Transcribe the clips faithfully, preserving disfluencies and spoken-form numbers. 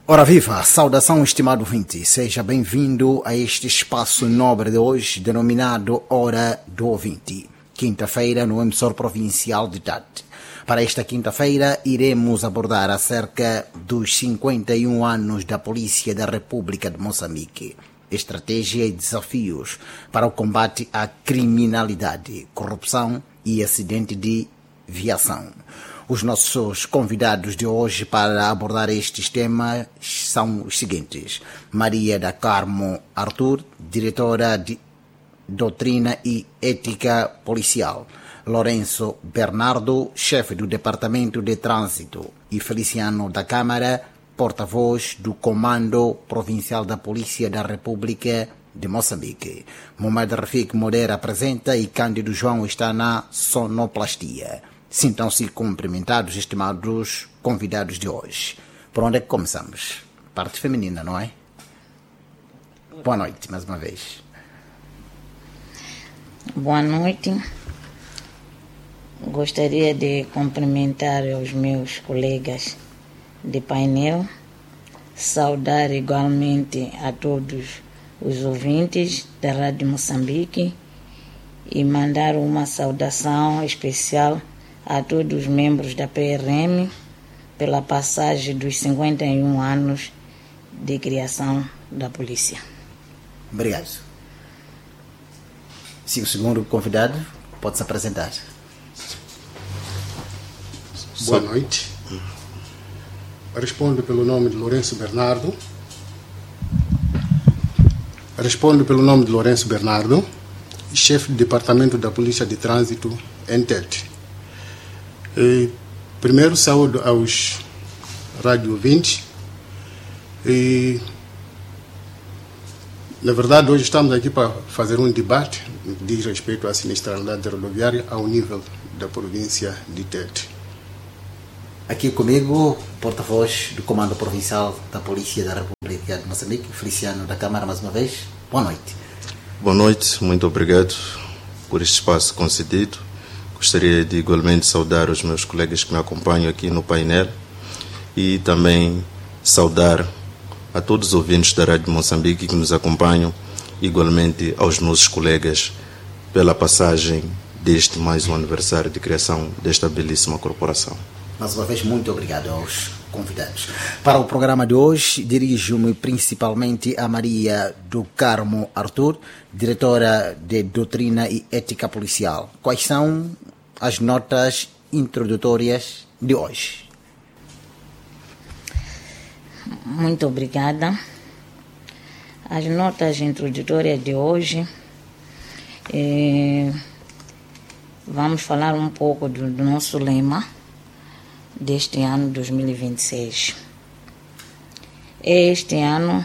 Ora viva, saudação estimado ouvinte, seja bem-vindo a este espaço nobre de hoje, denominado Hora do Ouvinte, quinta-feira no emissor provincial de Tete. Para esta quinta-feira iremos abordar acerca dos cinquenta e um anos da Polícia da República de Moçambique, estratégia e desafios para o combate à criminalidade, corrupção e acidente de viação. Os nossos convidados de hoje para abordar estes temas são os seguintes: Maria da Carmo Arthur, diretora de Doutrina e Ética Policial; Lourenço Bernardo, chefe do Departamento de Trânsito; e Feliciano da Câmara, porta-voz do Comando Provincial da Polícia da República de Moçambique. Mohamed Rafik Moreira apresenta e Cândido João está na sonoplastia. Sintam-se cumprimentados, estimados convidados de hoje. Por onde é que começamos? Parte feminina, não é? Boa noite, mais uma vez. Boa noite. Gostaria de cumprimentar os meus colegas de painel, saudar igualmente a todos os ouvintes da Rádio Moçambique e mandar uma saudação especial a todos os membros da P R M pela passagem dos cinquenta e um anos de criação da polícia. Obrigado. Sim, o segundo convidado pode se apresentar. Boa noite. Respondo pelo nome de Lourenço Bernardo. Respondo pelo nome de Lourenço Bernardo, chefe do Departamento da Polícia de Trânsito em Tete. E, primeiro, saúdo aos rádio ouvintes. E, na verdade, hoje estamos aqui para fazer um debate que diz respeito à sinistralidade rodoviária ao nível da província de Tete. Aqui comigo, porta-voz do Comando Provincial da Polícia da República de Moçambique, Feliciano da Câmara, mais uma vez. Boa noite. Boa noite, muito obrigado por este espaço concedido. Gostaria de igualmente saudar os meus colegas que me acompanham aqui no painel e também saudar a todos os ouvintes da Rádio Moçambique que nos acompanham, igualmente aos nossos colegas pela passagem deste mais um aniversário de criação desta belíssima corporação. Mais uma vez, muito obrigado aos convidados. Para o programa de hoje, dirijo-me principalmente a Maria do Carmo Arthur, diretora de Doutrina e Ética Policial. Quais são as notas introdutórias de hoje? Muito obrigada. As notas introdutórias de hoje, eh, vamos falar um pouco do, do nosso lema deste ano dois mil e vinte e seis. Este ano,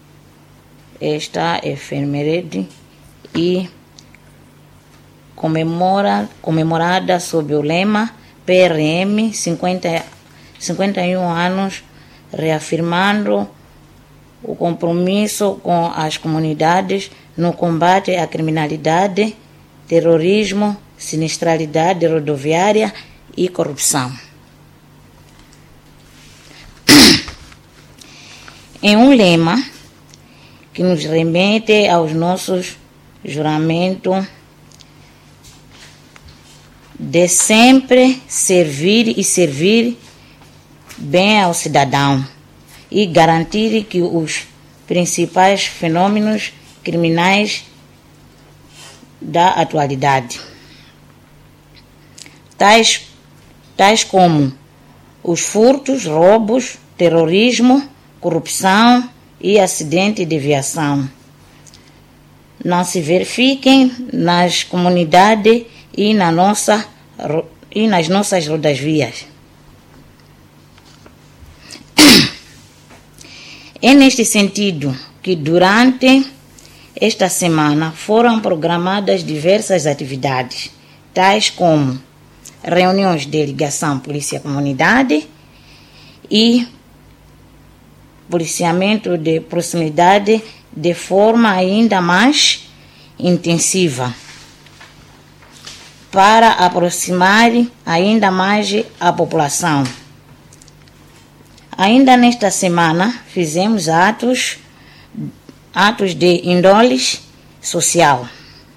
esta efeméride e comemora, comemorada sob o lema P R M cinquenta, cinquenta e um anos, reafirmando o compromisso com as comunidades no combate à criminalidade, terrorismo, sinistralidade rodoviária e corrupção. Em um lema que nos remete aos nossos juramentos de sempre servir e servir bem ao cidadão e garantir que os principais fenômenos criminais da atualidade, tais, tais como os furtos, roubos, terrorismo, corrupção e acidente de viação, não se verifiquem nas comunidades e, na nossa, e nas nossas rodovias. É neste sentido que durante esta semana foram programadas diversas atividades, tais como reuniões de ligação polícia-comunidade e policiamento de proximidade de forma ainda mais intensiva, para aproximar ainda mais a população. Ainda nesta semana fizemos atos, atos de índole social,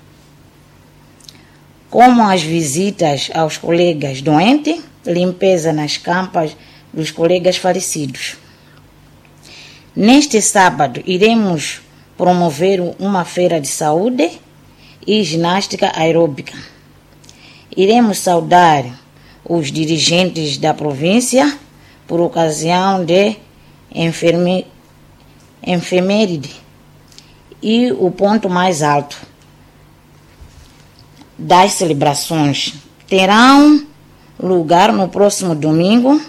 como as visitas aos colegas doentes, limpeza nas campas dos colegas falecidos. Neste sábado, iremos promover uma feira de saúde e ginástica aeróbica. Iremos saudar os dirigentes da província por ocasião de enferme, efeméride e o ponto mais alto das celebrações terão lugar no próximo domingo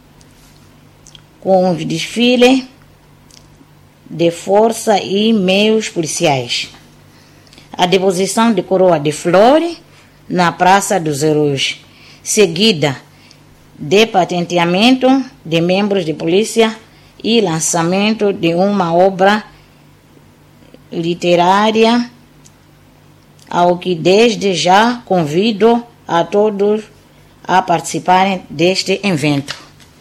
com os desfiles de força e meios policiais. A deposição de coroa de flores na Praça dos Heróis, seguida de patenteamento de membros de polícia e lançamento de uma obra literária, ao que desde já convido a todos a participarem deste evento.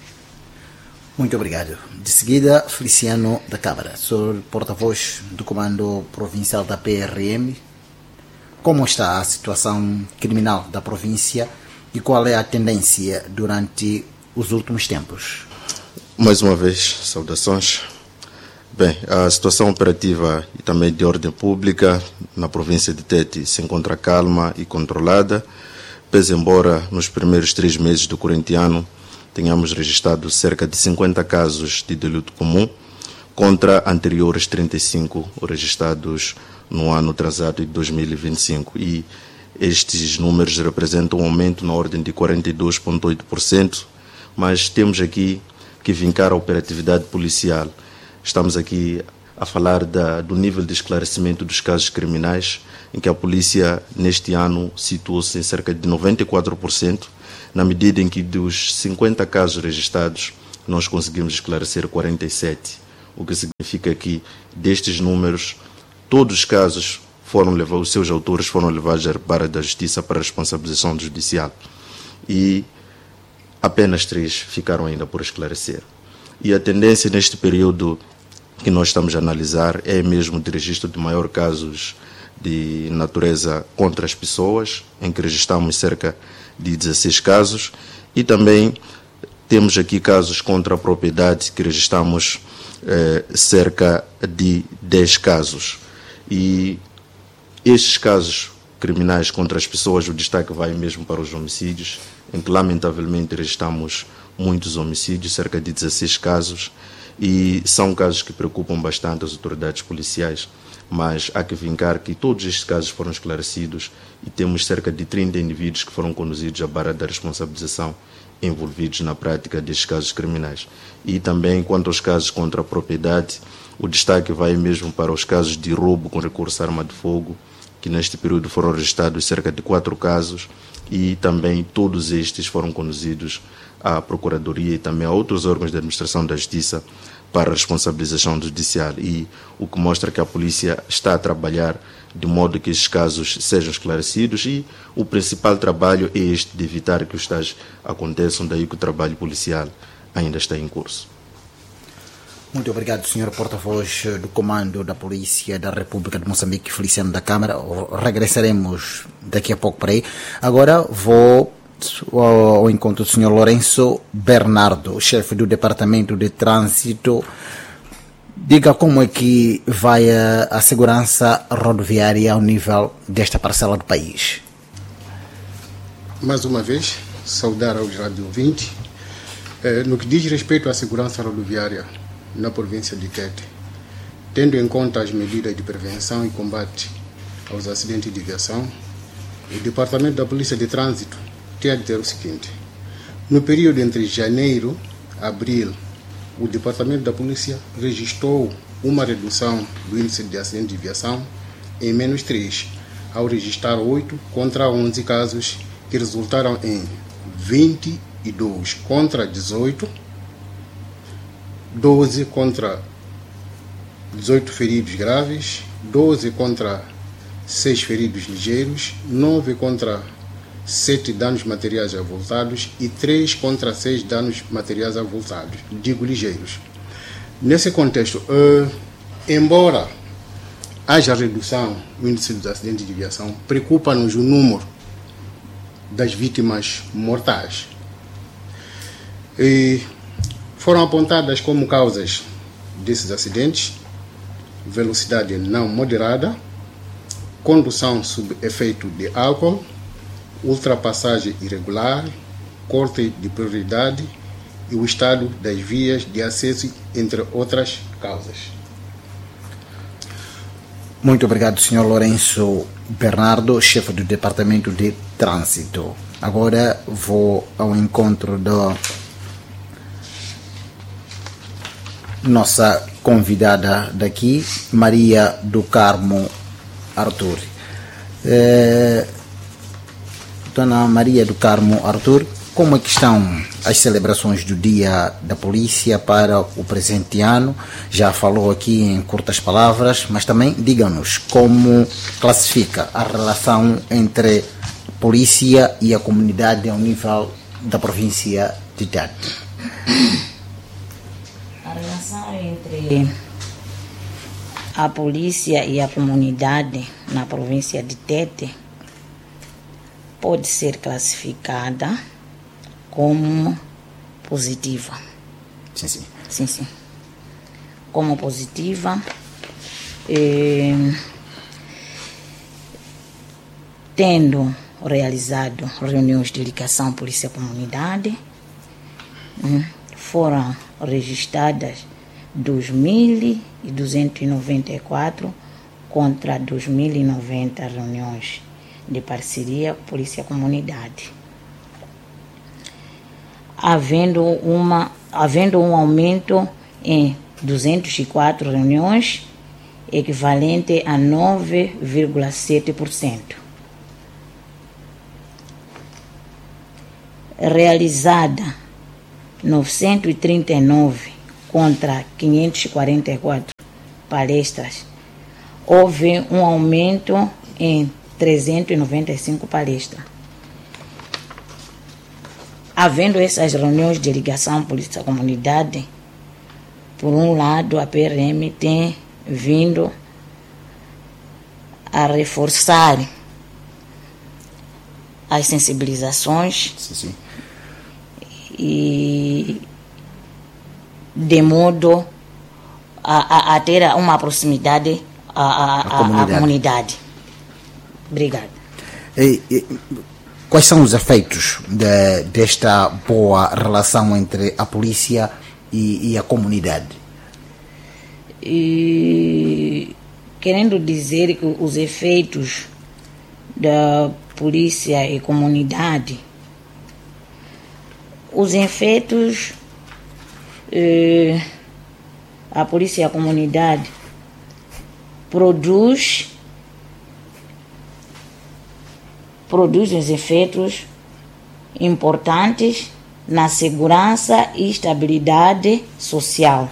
Muito obrigado. De seguida, Feliciano da Câmara, senhor porta-voz do Comando Provincial da P R M. Como está a situação criminal da província e qual é a tendência durante os últimos tempos? Mais uma vez, saudações. Bem, a situação operativa e também de ordem pública na província de Tete se encontra calma e controlada, pese embora nos primeiros três meses do corrente ano tenhamos registrado cerca de cinquenta casos de delito comum, contra anteriores trinta e cinco registrados no ano atrasado de dois mil e vinte e cinco. E estes números representam um aumento na ordem de quarenta e dois vírgula oito por cento, mas temos aqui que vincar a operatividade policial. Estamos aqui a falar da, do nível de esclarecimento dos casos criminais, em que a polícia neste ano situou-se em cerca de noventa e quatro por cento, na medida em que dos cinquenta casos registrados nós conseguimos esclarecer quarenta e sete, o que significa que destes números todos os casos foram levados, os seus autores foram levados à barra da justiça para responsabilização judicial e apenas três ficaram ainda por esclarecer. E a tendência neste período que nós estamos a analisar é mesmo de registro de maior casos de natureza contra as pessoas, em que registramos cerca de dezesseis casos, e também temos aqui casos contra a propriedade, que registramos eh, cerca de dez casos. E estes casos criminais contra as pessoas, o destaque vai mesmo para os homicídios, em que lamentavelmente registramos muitos homicídios, cerca de dezesseis casos, e são casos que preocupam bastante as autoridades policiais, mas há que vincar que todos estes casos foram esclarecidos e temos cerca de trinta indivíduos que foram conduzidos à barra da responsabilização envolvidos na prática destes casos criminais. E também, quanto aos casos contra a propriedade, o destaque vai mesmo para os casos de roubo com recurso à arma de fogo, que neste período foram registrados cerca de quatro casos, e também todos estes foram conduzidos à Procuradoria e também a outros órgãos da Administração da Justiça para a responsabilização judicial, e o que mostra que a polícia está a trabalhar de modo que estes casos sejam esclarecidos, e o principal trabalho é este de evitar que os tais aconteçam, daí que o trabalho policial ainda está em curso. Muito obrigado, senhor porta-voz do Comando da Polícia da República de Moçambique, Feliciano da Câmara. Regressaremos daqui a pouco para aí. Agora vou ao encontro do senhor Lourenço Bernardo, chefe do Departamento de Trânsito. Diga como é que vai a, a segurança rodoviária ao nível desta parcela do país. Mais uma vez, saudar aos rádio ouvintes. Eh, no que diz respeito à segurança rodoviária na província de Tete, tendo em conta as medidas de prevenção e combate aos acidentes de viação, o Departamento da Polícia de Trânsito tem a dizer o seguinte: no período entre janeiro e abril, o Departamento da Polícia registrou uma redução do índice de acidente de viação em menos três, ao registrar oito contra onze casos, que resultaram em vinte e dois contra dezoito, doze contra dezoito feridos graves, doze contra seis feridos ligeiros, nove contra sete danos materiais avultados e três contra seis danos materiais avultados, digo ligeiros. Nesse contexto, uh, embora haja redução no índice dos acidentes de viação, preocupa-nos o número das vítimas mortais. E foram apontadas como causas desses acidentes: velocidade não moderada, condução sob efeito de álcool, ultrapassagem irregular, corte de prioridade e o estado das vias de acesso, entre outras causas. Muito obrigado, senhor Lourenço Bernardo, chefe do Departamento de Trânsito. Agora vou ao encontro da nossa convidada daqui, Maria do Carmo Arthur. É, Dona Maria do Carmo Arthur, como é que estão as celebrações do Dia da Polícia para o presente ano? Já falou aqui em curtas palavras, mas também diga-nos como classifica a relação entre a polícia e a comunidade ao nível da província de Tete. A relação entre a polícia e a comunidade na província de Tete pode ser classificada como positiva. Sim, sim. Sim, sim. Como positiva. Eh, tendo realizado reuniões de ligação polícia-comunidade, hum, foram registradas dois mil duzentos e noventa e quatro contra dois mil e noventa reuniões de parceria polícia-comunidade, havendo, uma, havendo um aumento em duzentas e quatro reuniões, equivalente a nove vírgula sete por cento. Realizada novecentos e trinta e nove contra quinhentas e quarenta e quatro palestras, houve um aumento em trezentas e noventa e cinco palestras. Havendo essas reuniões de ligação polícia-comunidade, por um lado, a P R M tem vindo a reforçar as sensibilizações, Sim, sim. e de modo a, a, a ter uma proximidade à, à, A à, comunidade. à comunidade. Obrigada. E, e, quais são os efeitos de, desta boa relação entre a polícia e, e a comunidade? E querendo dizer que os efeitos da polícia e comunidade, os efeitos, eh, a polícia e a comunidade produz produz os efeitos importantes na segurança e estabilidade social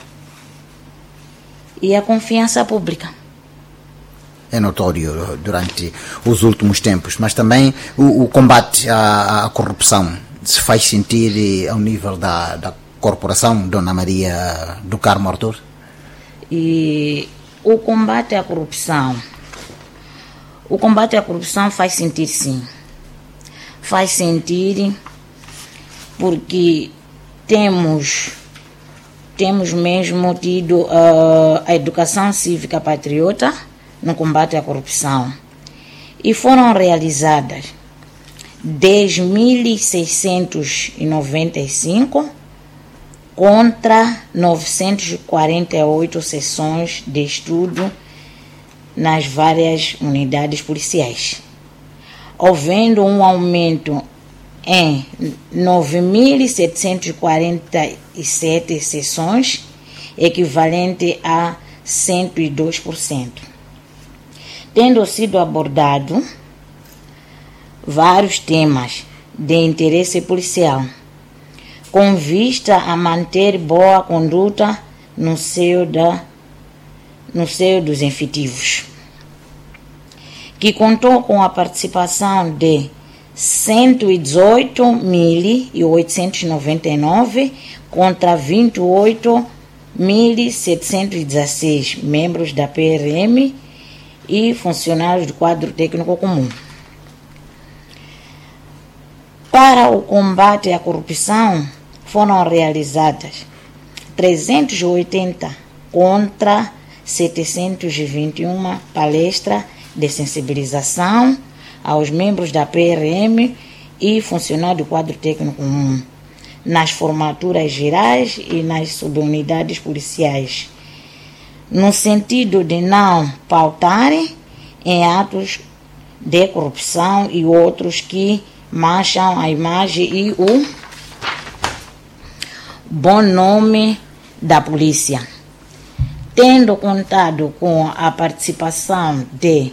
e a confiança pública. É notório durante os últimos tempos, mas também o, o combate à, à corrupção se faz sentir ao nível da, da corporação, Dona Maria do Carmo Arthur? E o combate à corrupção, o combate à corrupção faz sentir, sim. Faz sentir porque temos, temos mesmo tido uh, a educação cívica patriota no combate à corrupção. E foram realizadas dez mil seiscentos e noventa e cinco contra novecentas e quarenta e oito sessões de estudo nas várias unidades policiais, havendo um aumento em nove mil setecentas e quarenta e sete sessões, equivalente a cento e dois por cento. Tendo sido abordado vários temas de interesse policial, com vista a manter boa conduta no seio, da, no seio dos efetivos, que contou com a participação de cento e dezoito mil oitocentos e noventa e nove contra vinte e oito mil setecentos e dezesseis membros da P R M e funcionários do quadro técnico comum. Para o combate à corrupção, foram realizadas trezentos e oitenta contra setecentos e vinte e uma palestras de sensibilização aos membros da P R M e funcionários do quadro técnico comum, nas formaturas gerais e nas subunidades policiais, no sentido de não pautarem em atos de corrupção e outros que mancham a imagem e o bom nome da polícia. Tendo contado com a participação de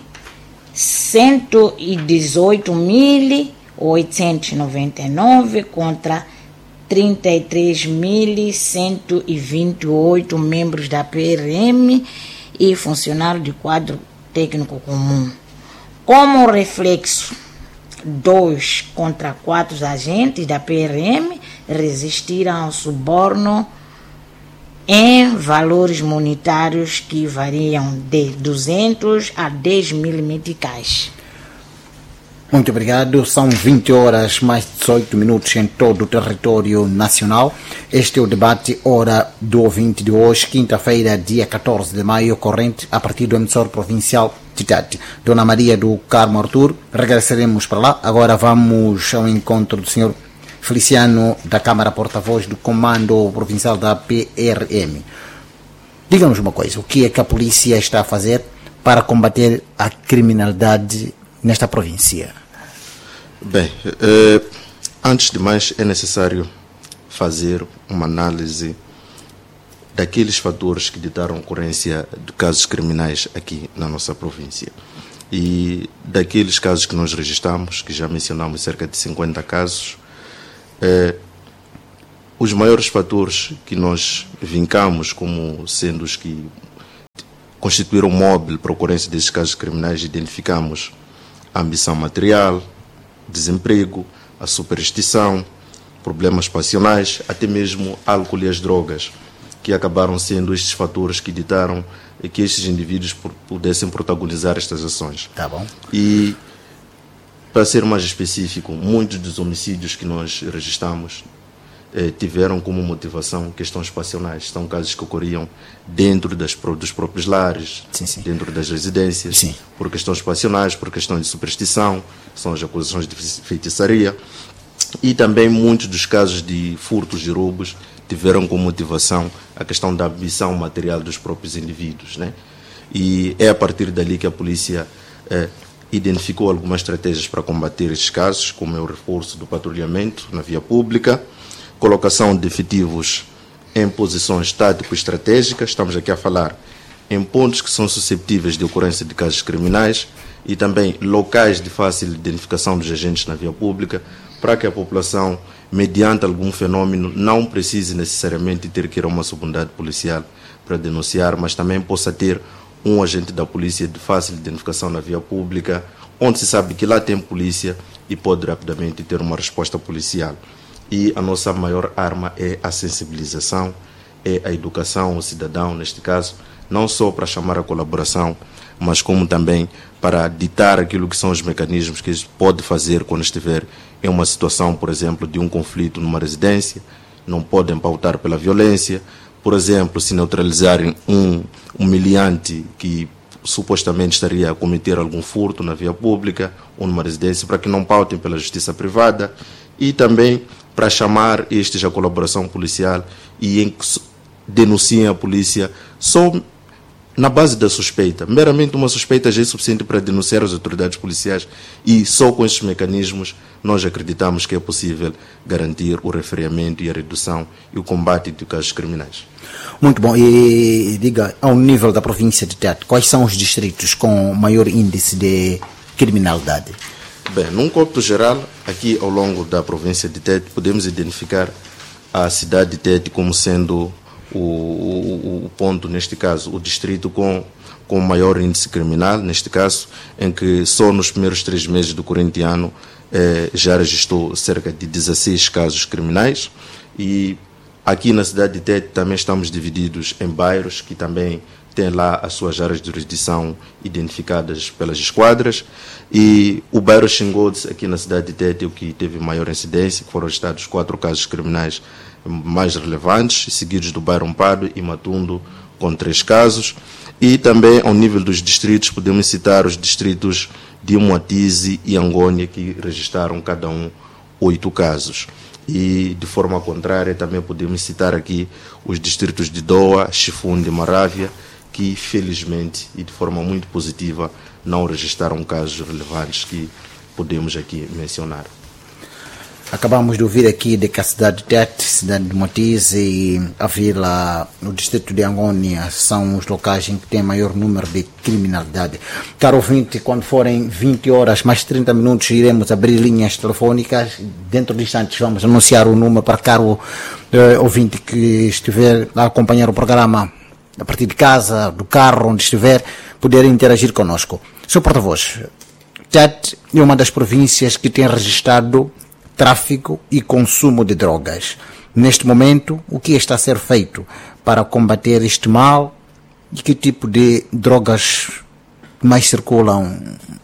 cento e dezoito mil oitocentos e noventa e nove contra trinta e três mil cento e vinte e oito membros da P R M e funcionários de quadro técnico comum. Como reflexo, dois contra quatro agentes da P R M resistiram ao suborno em valores monetários que variam de duzentos a dez mil meticais. Muito obrigado. São vinte horas mais dezoito minutos em todo o território nacional. Este é o debate Hora do Ouvinte de hoje, quinta-feira, dia catorze de maio, corrente a partir do emissor provincial de Tete. Dona Maria do Carmo Artur, regressaremos para lá. Agora vamos ao encontro do senhor Feliciano da Câmara Porta-Voz do Comando Provincial da P R M. Diga-nos uma coisa, o que é que a polícia está a fazer para combater a criminalidade nesta província? Bem, eh, antes de mais é necessário fazer uma análise daqueles fatores que ditaram a ocorrência de casos criminais aqui na nossa província. E daqueles casos que nós registramos, que já mencionamos cerca de cinquenta casos, eh, os maiores fatores que nós vincamos como sendo os que constituíram móvel para a ocorrência desses casos criminais, identificamos a ambição material, desemprego, a superstição, problemas passionais, até mesmo álcool e as drogas, que acabaram sendo estes fatores que ditaram que estes indivíduos pudessem protagonizar estas ações. Tá bom. E, para ser mais específico, muitos dos homicídios que nós registramos eh, tiveram como motivação questões passionais. São casos que ocorriam dentro das, dos próprios lares, sim, sim. dentro das residências, sim. por questões passionais, por questões de superstição, são as acusações de feitiçaria. E também muitos dos casos de furtos e roubos tiveram como motivação a questão da ambição material dos próprios indivíduos, né? E é a partir dali que a polícia eh, identificou algumas estratégias para combater estes casos, como é o reforço do patrulhamento na via pública, colocação de efetivos em posições tático-estratégicas, estamos aqui a falar em pontos que são suscetíveis de ocorrência de casos criminais e também locais de fácil identificação dos agentes na via pública, para que a população, mediante algum fenômeno, não precise necessariamente ter que ir a uma subunidade policial para denunciar, mas também possa ter um agente da polícia de fácil identificação na via pública, onde se sabe que lá tem polícia e pode rapidamente ter uma resposta policial. E a nossa maior arma é a sensibilização, é a educação ao cidadão, neste caso, não só para chamar a colaboração, mas como também para ditar aquilo que são os mecanismos que ele pode fazer quando estiver em uma situação, por exemplo, de um conflito numa residência. Não podem pautar pela violência. Por exemplo, se neutralizarem um humilhante que supostamente estaria a cometer algum furto na via pública ou numa residência, para que não pautem pela justiça privada, e também para chamar estes à colaboração policial e em que denunciem a polícia só na base da suspeita. Meramente uma suspeita já é suficiente para denunciar as autoridades policiais, e só com estes mecanismos nós acreditamos que é possível garantir o refriamento e a redução e o combate de casos criminais. Muito bom. E diga, ao nível da província de Tete, quais são os distritos com maior índice de criminalidade? Bem, num cômputo geral, aqui ao longo da província de Tete, podemos identificar a cidade de Tete como sendo o, o, o ponto, neste caso, o distrito com com maior índice criminal, neste caso, em que só nos primeiros três meses do corrente ano eh, já registrou cerca de dezesseis casos criminais. E aqui na cidade de Tete também estamos divididos em bairros que também têm lá as suas áreas de jurisdição identificadas pelas esquadras. E o bairro Xingodes, aqui na cidade de Tete, é o que teve maior incidência, que foram registrados quatro casos criminais mais relevantes, seguidos do bairro Ampado e Matundo, com três casos. E também, ao nível dos distritos, podemos citar os distritos de Moatize e Angônia, que registraram cada um oito casos. E, de forma contrária, também podemos citar aqui os distritos de Doa, Chifunde e Marávia, que, felizmente e de forma muito positiva, não registraram casos relevantes que podemos aqui mencionar. Acabamos de ouvir aqui de que a cidade de Tete, cidade de Moatize e a vila, o distrito de Angônia, são os locais em que tem maior número de criminalidade. Caro ouvinte, quando forem vinte horas mais trinta minutos, iremos abrir linhas telefônicas. Dentro de instantes vamos anunciar o número para caro eh, ouvinte que estiver a acompanhar o programa a partir de casa, do carro, onde estiver, poder interagir conosco. Senhor porta-voz, Tete é uma das províncias que tem registrado tráfico e consumo de drogas. Neste momento, o que está a ser feito para combater este mal e que tipo de drogas mais circulam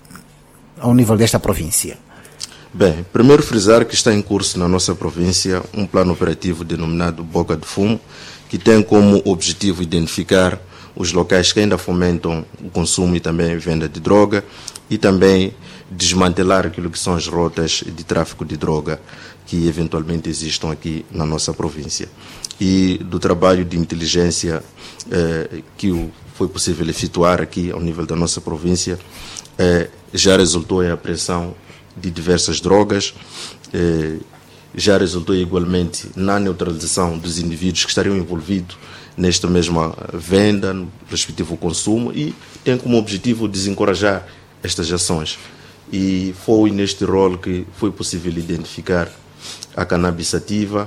ao nível desta província? Bem, primeiro frisar que está em curso na nossa província um plano operativo denominado Boca de Fumo, que tem como objetivo identificar os locais que ainda fomentam o consumo e também a venda de droga e também desmantelar aquilo que são as rotas de tráfico de droga que eventualmente existam aqui na nossa província. E do trabalho de inteligência eh, que foi possível efetuar aqui ao nível da nossa província, eh, já resultou em apreensão de diversas drogas, eh, já resultou igualmente na neutralização dos indivíduos que estariam envolvidos nesta mesma venda, no respectivo consumo, e tem como objetivo desencorajar estas ações. E foi neste rol que foi possível identificar a cannabis sativa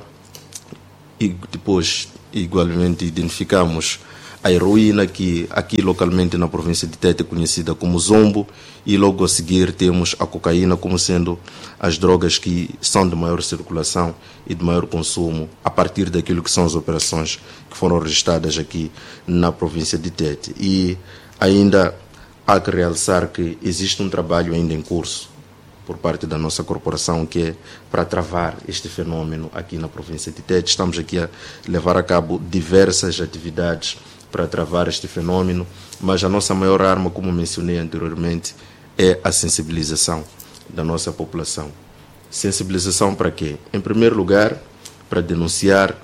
e depois igualmente identificamos a heroína, que aqui localmente na província de Tete é conhecida como zombo, e logo a seguir temos a cocaína como sendo as drogas que são de maior circulação e de maior consumo a partir daquilo que são as operações que foram registradas aqui na província de Tete. E ainda há que realçar que existe um trabalho ainda em curso por parte da nossa corporação que é para travar este fenômeno aqui na província de Tete. Estamos aqui a levar a cabo diversas atividades para travar este fenômeno, mas a nossa maior arma, como mencionei anteriormente, é a sensibilização da nossa população. Sensibilização para quê? Em primeiro lugar, para denunciar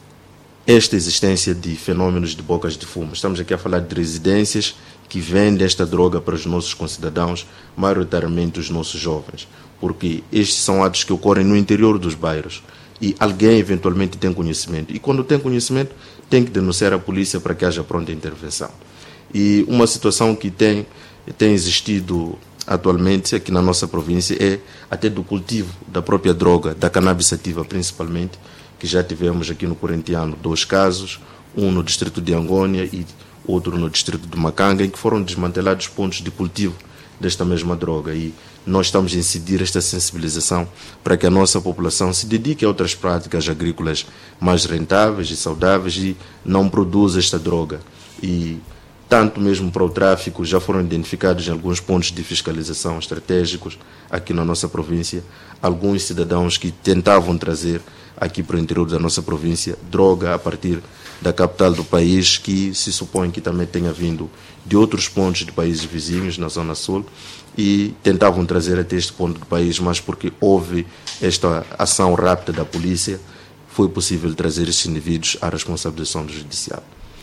esta existência de fenômenos de bocas de fumo. Estamos aqui a falar de residências que vendem esta droga para os nossos concidadãos, maioritariamente os nossos jovens, porque estes são atos que ocorrem no interior dos bairros e alguém eventualmente tem conhecimento. E quando tem conhecimento, tem que denunciar a polícia para que haja pronta intervenção. E uma situação que tem, tem existido atualmente aqui na nossa província é até do cultivo da própria droga, da cannabis sativa principalmente, que já tivemos aqui no corrente ano dois casos, um no distrito de Angônia e outro no distrito de Macanga, em que foram desmantelados pontos de cultivo desta mesma droga. E nós estamos a incidir esta sensibilização para que a nossa população se dedique a outras práticas agrícolas mais rentáveis e saudáveis e não produza esta droga. E tanto mesmo para o tráfico, já foram identificados em alguns pontos de fiscalização estratégicos aqui na nossa província, alguns cidadãos que tentavam trazer aqui para o interior da nossa província droga a partir da capital do país, que se supõe que também tenha vindo de outros pontos de países vizinhos na Zona Sul, e tentavam trazer até este ponto do país, mas porque houve esta ação rápida da polícia, foi possível trazer estes indivíduos à responsabilização do judiciário.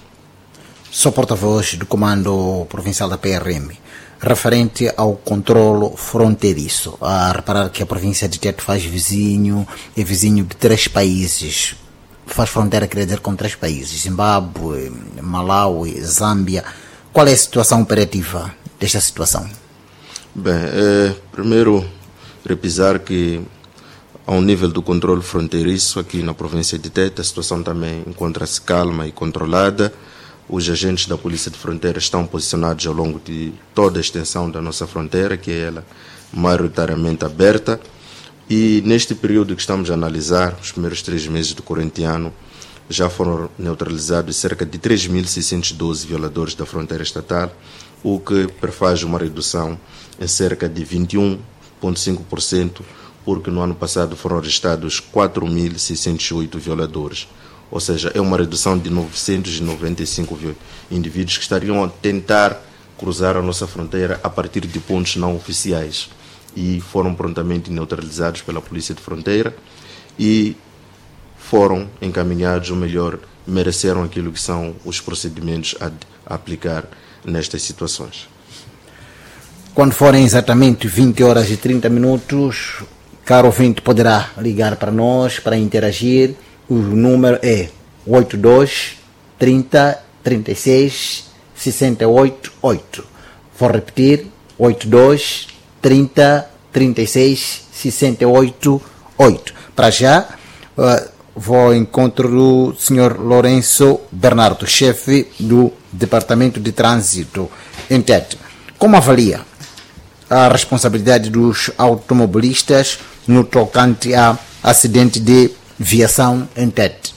Sou porta-voz do Comando Provincial da P R M, referente ao controlo fronteiriço. A reparar que a província de Tete faz vizinho, é vizinho de três países, faz fronteira, quer dizer, com três países, Zimbábue, Malawi, Zâmbia. Qual é a situação operativa desta situação? Bem, é, primeiro, repisar que ao nível do controle fronteiriço aqui na província de Tete, a situação também encontra-se calma e controlada. os agentes da Polícia de Fronteira estão posicionados ao longo de toda a extensão da nossa fronteira, que é ela maioritariamente aberta. E neste período que estamos a analisar, os primeiros três meses do corrente ano, já foram neutralizados cerca de três mil seiscentos e doze violadores da fronteira estatal, o que prefaz uma redução em cerca de vinte e um vírgula cinco por cento, porque no ano passado foram registrados quatro mil seiscentos e oito violadores. Ou seja, é uma redução de novecentos e noventa e cinco indivíduos que estariam a tentar cruzar a nossa fronteira a partir de pontos não oficiais, e foram prontamente neutralizados pela Polícia de Fronteira e foram encaminhados, ou melhor, mereceram aquilo que são os procedimentos a, a aplicar nestas situações. Quando forem exatamente vinte horas e trinta minutos, caro ouvinte poderá ligar para nós para interagir. O número é oito dois, trinta, trinta e seis, sessenta e oito, oito. Vou repetir, oito dois, trinta, trinta e seis, sessenta e oito, oito. Para já, uh, vou ao encontro do senhor Lourenço Bernardo, chefe do Departamento de Trânsito em Tete. Como avalia a responsabilidade dos automobilistas no tocante a acidente de viação em Tete?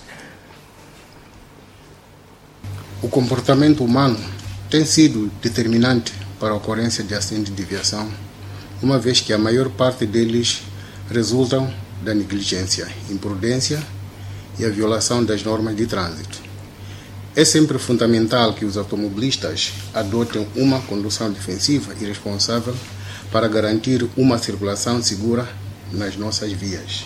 O comportamento humano tem sido determinante para a ocorrência de acidentes de viação, uma vez que a maior parte deles resultam da negligência, imprudência e a violação das normas de trânsito. É sempre fundamental que os automobilistas adotem uma condução defensiva e responsável para garantir uma circulação segura nas nossas vias.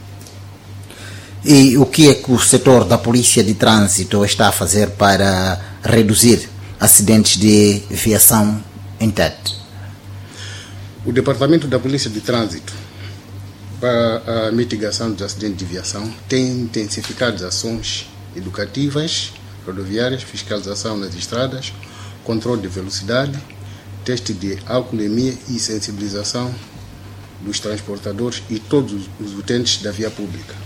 E o que é que o setor da Polícia de Trânsito está a fazer para reduzir acidentes de viação em Tete? O Departamento da Polícia de Trânsito, para a mitigação dos acidentes de viação, tem intensificado as ações educativas, rodoviárias, fiscalização nas estradas, controle de velocidade, teste de alcoolemia e sensibilização dos transportadores e todos os utentes da via pública.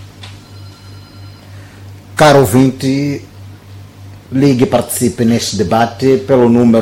Caro ouvinte, ligue e participe neste debate pelo número